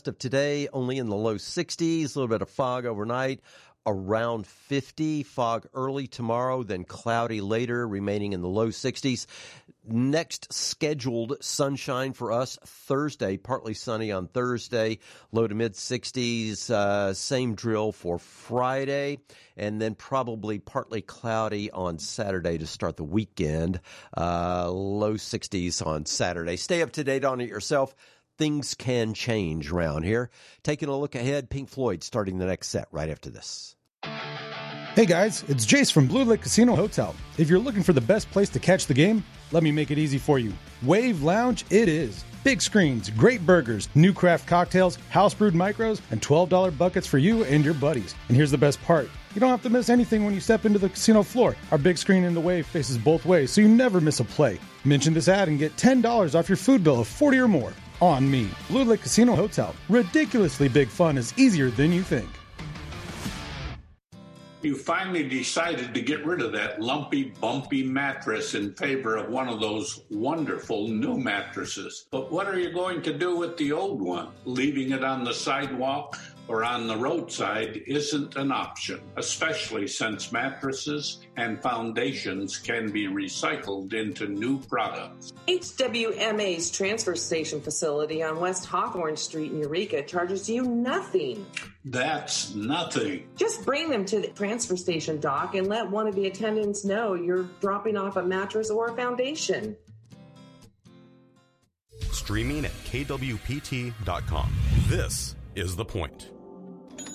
rest of today, only in the low 60s, a little bit of fog overnight, around 50. Fog early tomorrow, then cloudy later, remaining in the low 60s. Next scheduled sunshine for us Thursday, partly sunny on Thursday, low to mid 60s. Same drill for Friday, and then probably partly cloudy on Saturday to start the weekend. Low 60s on Saturday. Stay up to date on it yourself. Things can change around here. Taking a look ahead, Pink Floyd starting the next set right after this. Hey guys, it's Jace from Blue Lake Casino Hotel. If you're looking for the best place to catch the game, let me make it easy for you. Wave Lounge it is. Big screens, great burgers, new craft cocktails, house brewed micros, and $12 buckets for you and your buddies. And here's the best part. You don't have to miss anything when you step into the casino floor. Our big screen in the Wave faces both ways, so you never miss a play. Mention this ad and get $10 off your food bill of $40 or more. On me. Blue Lake Casino Hotel. Ridiculously big fun is easier than you think. You finally decided to get rid of that lumpy, bumpy mattress in favor of one of those wonderful new mattresses. But what are you going to do with the old one? Leaving it on the sidewalk or on the roadside isn't an option, especially since mattresses and foundations can be recycled into new products. HWMA's transfer station facility on West Hawthorne Street in Eureka charges you nothing. That's nothing. Just bring them to the transfer station dock and let one of the attendants know you're dropping off a mattress or a foundation. Streaming at kwpt.com. This is The Point.